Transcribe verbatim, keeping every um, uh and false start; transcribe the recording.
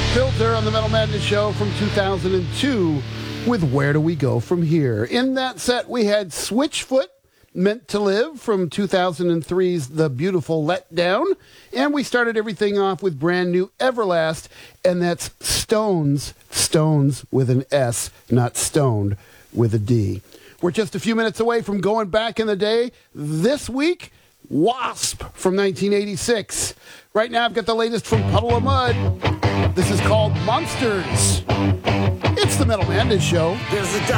Filter on the Metal Madness Show from two thousand two with Where Do We Go From Here. In that set, we had Switchfoot, Meant to Live from two thousand three's The Beautiful Letdown. And we started everything off with brand new Everlast, and that's Stones, Stones with an S, not Stoned with a D. We're just a few minutes away from going back in the day. This week, Wasp from nineteen eighty-six. Right now, I've got the latest from Puddle of Mud. This is called Monsters. It's the Metal Madness Show. There's a